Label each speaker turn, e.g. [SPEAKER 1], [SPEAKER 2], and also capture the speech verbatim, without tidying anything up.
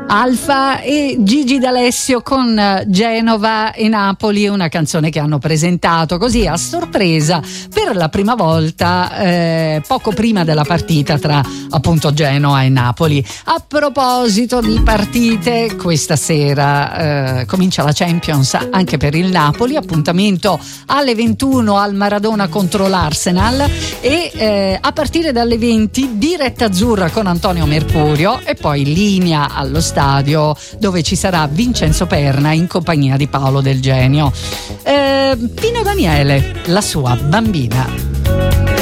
[SPEAKER 1] Alfa e Gigi D'Alessio con Genova e Napoli, una canzone che hanno presentato così a sorpresa per la prima volta eh, poco prima della partita tra appunto Genoa e Napoli. A proposito di partite, questa sera eh, comincia la Champions anche per il Napoli, appuntamento alle ventuno al Maradona contro l'Arsenal e eh, a partire dalle venti diretta azzurra con Antonio Mercurio e poi linea allo stadio dove ci sarà Vincenzo Perna in compagnia di Paolo Del Genio. eh, Pino Daniele, la sua bambina.